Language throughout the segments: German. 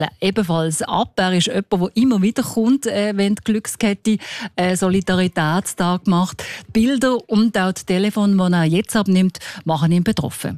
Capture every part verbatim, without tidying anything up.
ebenfalls ab. Er ist jemand, der immer wieder kommt, äh, wenn die Glückskette äh, Solidaritätstag macht. Bilder und auch das Telefon, das er jetzt abnimmt, machen ihn betroffen.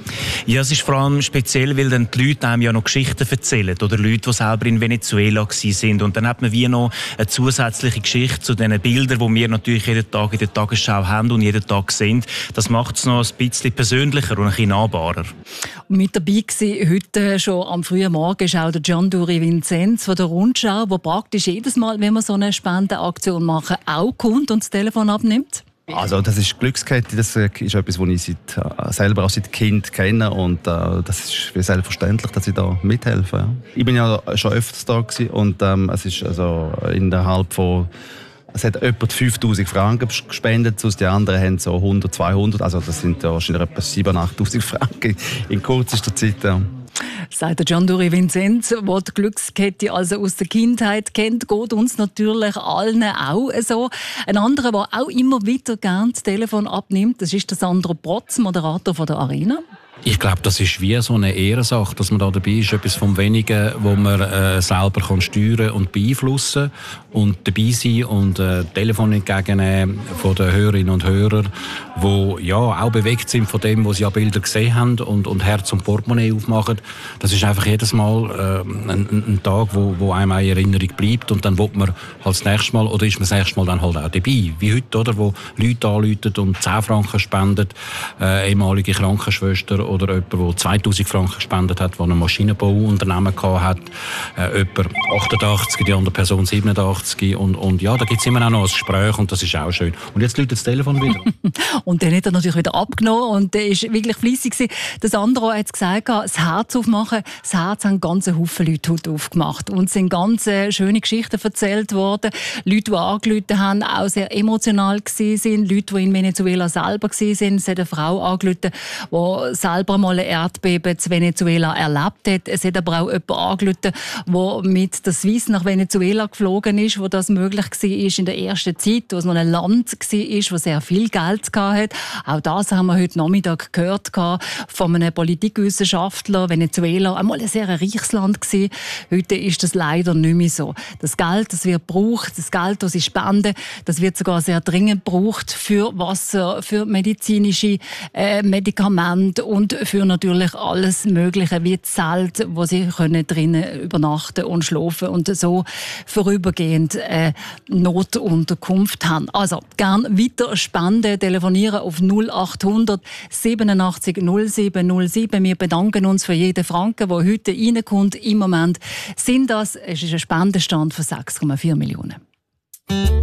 Ja, es ist vor allem speziell, weil dann die Leute einem ja noch Geschichten erzählen. Oder Leute, die selber in Venezuela waren. Und dann hat man wie noch eine zusätzliche Geschichte zu den Bildern, die wir natürlich jeden Tag in der Tagesschau haben und jeden Tag sehen. Das macht es noch ein bisschen persönlicher und ein bisschen nahbarer. Mit dabei war heute schon am frühen Morgen ist auch der Giannduri Vinzenz von der Rundschau, der praktisch jedes Mal, wenn wir so eine Spendenaktion machen, auch kommt und das Telefon abnimmt. Also das ist Glückskette, das ist etwas, das ich seit, äh, selber auch seit Kind kenne und äh, das ist wie selbstverständlich, dass ich da mithelfe. Ja. Ich bin ja schon öfters da gewesen und ähm, es ist also innerhalb von es hat etwa fünftausend Franken gespendet, sonst die anderen haben so hundert, zweihundert, also das sind ja wahrscheinlich etwa siebentausend, achttausend Franken in kürzester Zeit. Ja. Sagt der Giannduri Vinzenz, der die Glückskette also aus der Kindheit kennt, geht uns natürlich allen auch so. Ein anderer, der auch immer wieder gerne das Telefon abnimmt, das ist der Sandro Protz, Moderator von der Arena. Ich glaube, das ist wie so eine Ehrensache, dass man da dabei ist. Etwas vom Wenigen, wo man äh, selber kann steuern und beeinflussen und dabei sein und äh, Telefon entgegennehmen von den Hörerinnen und Hörern, die ja auch bewegt sind von dem, was sie an Bildern gesehen haben und, und Herz und Portemonnaie aufmachen. Das ist einfach jedes Mal äh, ein, ein Tag, wo, wo einem eine Erinnerung bleibt und dann will man halt das nächste Mal oder ist man das nächste Mal dann halt auch dabei. Wie heute, oder, wo Leute anrufen und zehn Franken spenden, äh, ehemalige Krankenschwester oder jemand, der zweitausend Franken gespendet hat, der ein Maschinenbauunternehmen hatte, äh, jemand achtundachtzig, die andere Person siebenundachtzig und, und ja, da gibt es immer auch noch ein Gespräch und das ist auch schön. Und jetzt läutet das Telefon wieder. Und dann hat er natürlich wieder abgenommen und er war wirklich fleissig. Das andere hat gesagt, das Herz aufmachen, das Herz haben ganz Haufen Leute heute aufgemacht und es sind ganz schöne Geschichten erzählt worden. Leute, die angerufen haben, auch sehr emotional waren, Leute, die in Venezuela selber waren. Es hat eine Frau angerufen, die selber mal ein Erdbeben in Venezuela erlebt hat. Es hat aber auch jemand angerufen, der mit der Swiss nach Venezuela geflogen ist, wo das möglich war in der ersten Zeit, wo es noch ein Land war, das sehr viel Geld hatte. Auch das haben wir heute Nachmittag gehört von einem Politikwissenschaftler. Venezuela war einmal ein sehr reiches Land gewesen. Heute ist das leider nicht mehr so. Das Geld, das wird gebraucht, das Geld, das sie spenden, das wird sogar sehr dringend gebraucht für Wasser, für medizinische äh, Medikamente und für natürlich alles Mögliche, wie Zelt, wo sie können drinnen übernachten und schlafen und so vorübergehend äh, Notunterkunft haben. Also, gern weiter spenden, telefonieren auf null achthundert siebenundachtzig null sieben null sieben. Wir bedanken uns für jeden Franken, der heute reinkommt. Im Moment sind das, es ist ein Spendenstand von sechs Komma vier Millionen.